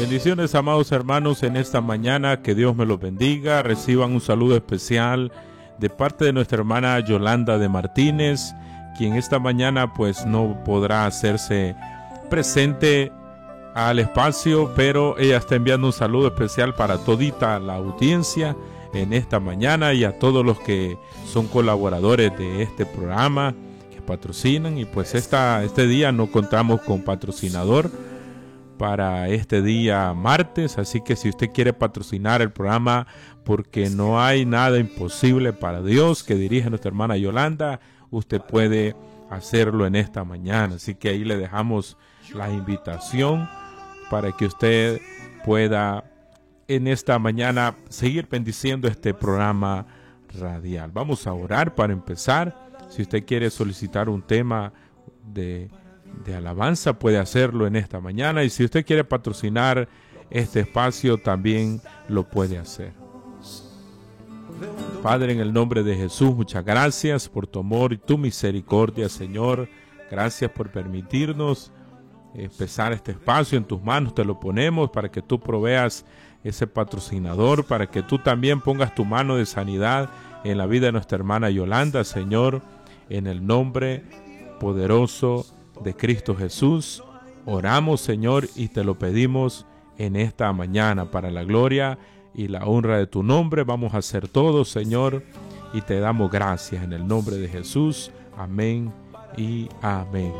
Bendiciones, amados hermanos, en esta mañana. Que Dios me los bendiga. Reciban un saludo especial de parte de nuestra hermana Yolanda de Martínez, quien esta mañana pues no podrá hacerse presente al espacio, pero ella está enviando un saludo especial para todita la audiencia en esta mañana y a todos los que son colaboradores de este programa, que patrocinan. Y pues este día no contamos con patrocinador para este día martes, así que si usted quiere patrocinar el programa, porque no hay nada imposible para Dios, que dirige nuestra hermana Yolanda, usted puede hacerlo en esta mañana. Así que ahí le dejamos la invitación para que usted pueda en esta mañana seguir bendiciendo este programa radial. Vamos a orar para empezar. Si usted quiere solicitar un tema de alabanza, puede hacerlo en esta mañana, y si usted quiere patrocinar este espacio también lo puede hacer. Padre, en el nombre de Jesús, muchas gracias por tu amor y tu misericordia, Señor. Gracias por permitirnos empezar este espacio. En tus manos te lo ponemos para que tú proveas ese patrocinador, para que tú también pongas tu mano de sanidad en la vida de nuestra hermana Yolanda, Señor, en el nombre poderoso de Cristo Jesús. Oramos, Señor, y te lo pedimos en esta mañana para la gloria y la honra de tu nombre. Vamos a hacer todo, Señor, y te damos gracias en el nombre de Jesús. Amén y amén.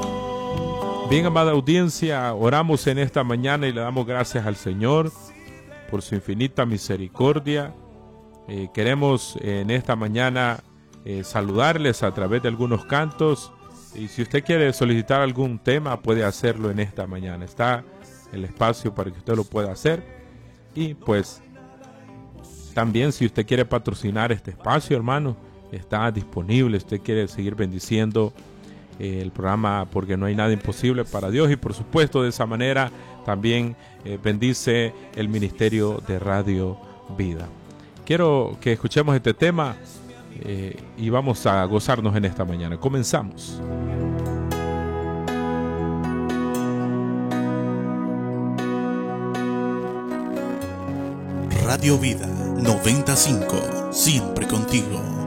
Bien, amada audiencia, oramos en esta mañana y le damos gracias al Señor por su infinita misericordia. Queremos en esta mañana saludarles a través de algunos cantos. Y si usted quiere solicitar algún tema, puede hacerlo en esta mañana. Está el espacio para que usted lo pueda hacer. Y pues también si usted quiere patrocinar este espacio, hermano, está disponible. Usted quiere seguir bendiciendo el programa, porque no hay nada imposible para Dios. Y por supuesto, de esa manera también bendice el ministerio de Radio Vida. Quiero que escuchemos este tema y vamos a gozarnos en esta mañana. Comenzamos. Radio Vida 95, siempre contigo.